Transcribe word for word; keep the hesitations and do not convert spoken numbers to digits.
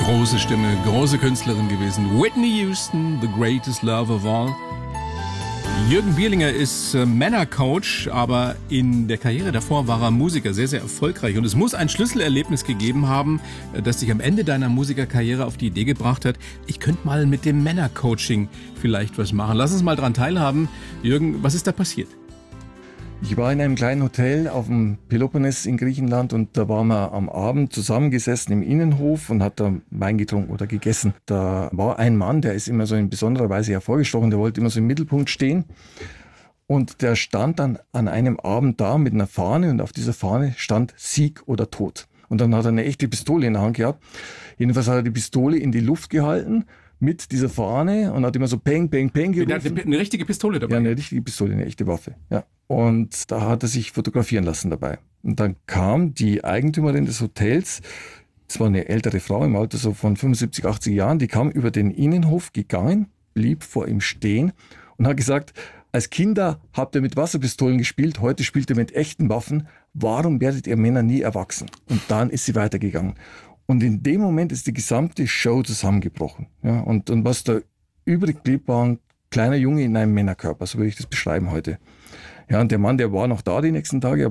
Große Stimme, große Künstlerin gewesen. Whitney Houston, the greatest love of all. Jürgen Bierlinger ist äh, Männercoach, aber in der Karriere davor war er Musiker, sehr, sehr erfolgreich. Und es muss ein Schlüsselerlebnis gegeben haben, äh, das dich am Ende deiner Musikerkarriere auf die Idee gebracht hat, ich könnte mal mit dem Männercoaching vielleicht was machen. Lass uns mal dran teilhaben. Jürgen, was ist da passiert? Ich war in einem kleinen Hotel auf dem Peloponnes in Griechenland und da waren wir am Abend zusammengesessen im Innenhof und hat da Wein getrunken oder gegessen. Da war ein Mann, der ist immer so in besonderer Weise hervorgestochen, der wollte immer so im Mittelpunkt stehen. Und der stand dann an einem Abend da mit einer Fahne und auf dieser Fahne stand Sieg oder Tod. Und dann hat er eine echte Pistole in der Hand gehabt. Jedenfalls hat er die Pistole in die Luft gehalten mit dieser Fahne und hat immer so Peng, Peng, Peng gerufen. Eine, eine richtige Pistole dabei? Ja, eine richtige Pistole, eine echte Waffe, ja. Und da hat er sich fotografieren lassen dabei. Und dann kam die Eigentümerin des Hotels, das war eine ältere Frau im Alter so von fünfundsiebzig, achtzig Jahren, die kam über den Innenhof gegangen, blieb vor ihm stehen und hat gesagt, als Kinder habt ihr mit Wasserpistolen gespielt, heute spielt ihr mit echten Waffen. Warum werdet ihr Männer nie erwachsen? Und dann ist sie weitergegangen. Und in dem Moment ist die gesamte Show zusammengebrochen. Ja, und, und was da übrig blieb, war ein kleiner Junge in einem Männerkörper, so würde ich das beschreiben heute. Ja, und der Mann, der war noch da die nächsten Tage.